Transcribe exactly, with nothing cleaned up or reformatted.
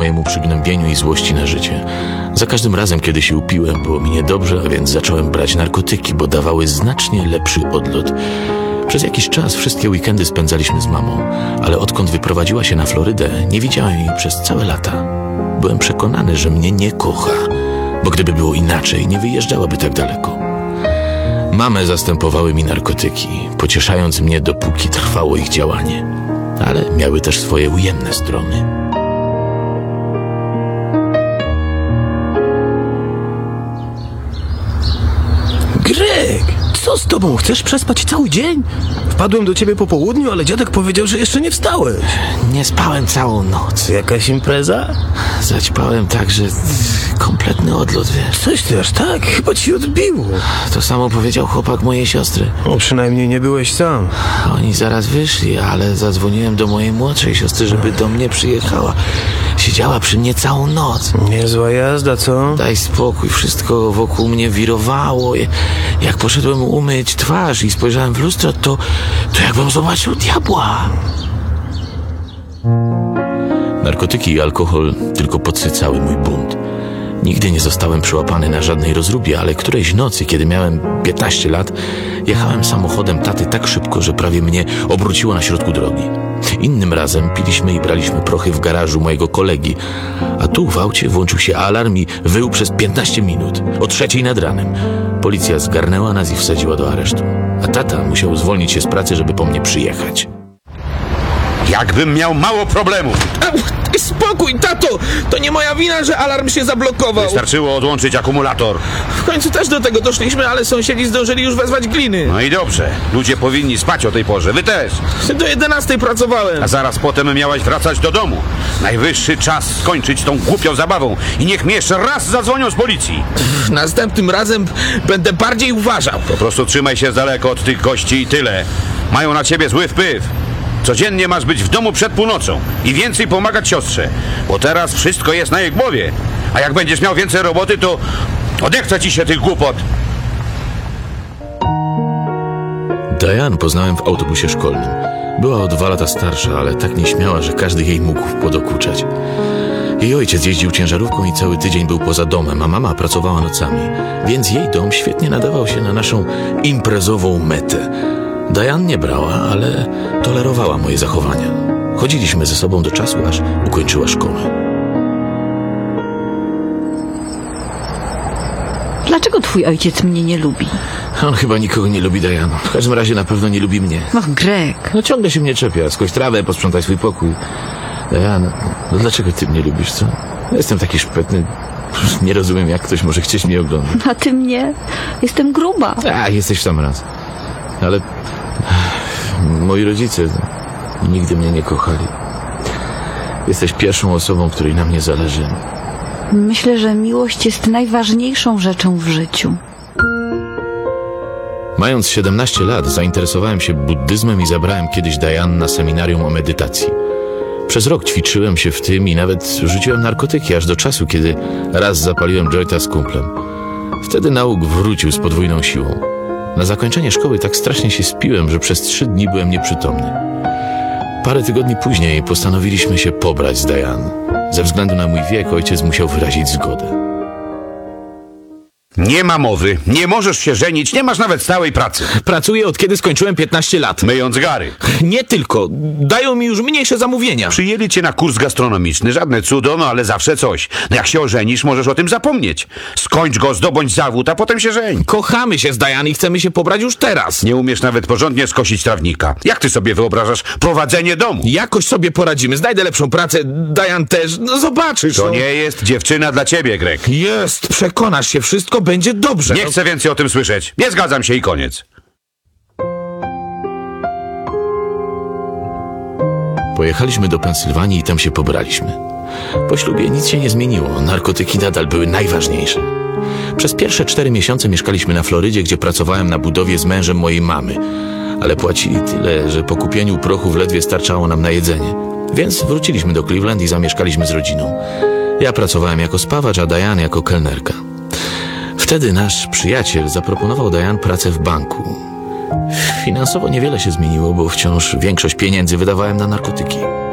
mojemu przygnębieniu i złości na życie. Za każdym razem, kiedy się upiłem, było mi niedobrze, a więc zacząłem brać narkotyki, bo dawały znacznie lepszy odlot. Przez jakiś czas wszystkie weekendy spędzaliśmy z mamą, ale odkąd wyprowadziła się na Florydę, nie widziałem jej przez całe lata. Byłem przekonany, że mnie nie kocha, bo gdyby było inaczej, nie wyjeżdżałaby tak daleko. Mamę zastępowały mi narkotyki, pocieszając mnie, dopóki trwało ich działanie, ale miały też swoje ujemne strony. Greg, co z tobą? Chcesz przespać cały dzień? Wpadłem do ciebie po południu, ale dziadek powiedział, że jeszcze nie wstałeś. Nie spałem całą noc. Jakaś impreza? Zaćpałem tak, że kompletny odlot, wiesz. Coś ty aż tak? Chyba ci odbiło. To samo powiedział chłopak mojej siostry. No przynajmniej nie byłeś sam. Oni zaraz wyszli, ale zadzwoniłem do mojej młodszej siostry, żeby do mnie przyjechała. Siedziała przy mnie całą noc. Niezła jazda, co? Daj spokój, wszystko wokół mnie wirowało. Jak poszedłem umyć twarz i spojrzałem w lustro, to, to jakbym zobaczył diabła. Narkotyki i alkohol tylko podsycały mój bunt. Nigdy nie zostałem przyłapany na żadnej rozróbie, ale którejś nocy, kiedy miałem piętnaście lat, jechałem samochodem taty tak szybko, że prawie mnie obróciło na środku drogi. Innym razem piliśmy i braliśmy prochy w garażu mojego kolegi, a tu w aucie włączył się alarm i wył przez piętnaście minut, o trzeciej nad ranem. Policja zgarnęła nas i wsadziła do aresztu, a tata musiał zwolnić się z pracy, żeby po mnie przyjechać. Jakbym miał mało problemów. Spokój, tato! To nie moja wina, że alarm się zablokował. Wystarczyło odłączyć akumulator. W końcu też do tego doszliśmy, ale sąsiedzi zdążyli już wezwać gliny. No i dobrze. Ludzie powinni spać o tej porze. Wy też. Do jedenastej pracowałem. A zaraz potem miałaś wracać do domu. Najwyższy czas skończyć tą głupią zabawą i niech mi jeszcze raz zadzwonią z policji. Następnym razem będę bardziej uważał. Po prostu trzymaj się z daleka od tych gości i tyle. Mają na ciebie zły wpływ. Codziennie masz być w domu przed północą i więcej pomagać siostrze, bo teraz wszystko jest na jej głowie. A jak będziesz miał więcej roboty, to odechce ci się tych głupot. Diane poznałem w autobusie szkolnym. Była o dwa lata starsza, ale tak nieśmiała, że każdy jej mógł podokuczać. Jej ojciec jeździł ciężarówką i cały tydzień był poza domem, a mama pracowała nocami, więc jej dom świetnie nadawał się na naszą imprezową metę. Diane nie brała, ale tolerowała moje zachowania. Chodziliśmy ze sobą do czasu, aż ukończyła szkołę. Dlaczego twój ojciec mnie nie lubi? On chyba nikogo nie lubi, Diane. W każdym razie na pewno nie lubi mnie. Och, Greg. No ciągle się mnie czepia. Skoś trawę, posprzątaj swój pokój. Diane, no dlaczego ty mnie lubisz, co? Ja jestem taki szpetny. Nie rozumiem, jak ktoś może chcieć mnie oglądać. A ty mnie? Jestem gruba. A, jesteś w sam raz. Ale moi rodzice nigdy mnie nie kochali. Jesteś pierwszą osobą, której na mnie zależy. Myślę, że miłość jest najważniejszą rzeczą w życiu. Mając siedemnaście lat, zainteresowałem się buddyzmem i zabrałem kiedyś Diane na seminarium o medytacji. Przez rok ćwiczyłem się w tym i nawet rzuciłem narkotyki, aż do czasu, kiedy raz zapaliłem jointa z kumplem. Wtedy nauk wrócił z podwójną siłą. Na zakończenie szkoły tak strasznie się spiłem, że przez trzy dni byłem nieprzytomny. Parę tygodni później postanowiliśmy się pobrać z Diane. Ze względu na mój wiek ojciec musiał wyrazić zgodę. Nie ma mowy, nie możesz się żenić, nie masz nawet stałej pracy. Pracuję od kiedy skończyłem piętnaście lat. Myjąc gary. Nie tylko. Dają mi już mniejsze zamówienia. Przyjęli cię na kurs gastronomiczny, żadne cudo, no ale zawsze coś. No jak się ożenisz, możesz o tym zapomnieć. Skończ go, zdobądź zawód, a potem się żeń. Kochamy się z Diane i chcemy się pobrać już teraz. Nie umiesz nawet porządnie skosić trawnika. Jak ty sobie wyobrażasz prowadzenie domu? Jakoś sobie poradzimy. Znajdę lepszą pracę. Diane też. No zobaczysz. To no. nie jest dziewczyna dla ciebie, Greg. Jest. Przekonasz się. Wszystko będzie dobrze. Nie chcę więcej o tym słyszeć. Nie zgadzam się i koniec. Pojechaliśmy do Pensylwanii i tam się pobraliśmy. Po ślubie nic się nie zmieniło. Narkotyki nadal były najważniejsze. Przez pierwsze cztery miesiące mieszkaliśmy na Florydzie, gdzie pracowałem na budowie z mężem mojej mamy. Ale płacili tyle, że po kupieniu prochów ledwie starczało nam na jedzenie. Więc wróciliśmy do Cleveland i zamieszkaliśmy z rodziną. Ja pracowałem jako spawacz, a Diane jako kelnerka. Wtedy nasz przyjaciel zaproponował Diane pracę w banku. Finansowo niewiele się zmieniło, bo wciąż większość pieniędzy wydawałem na narkotyki.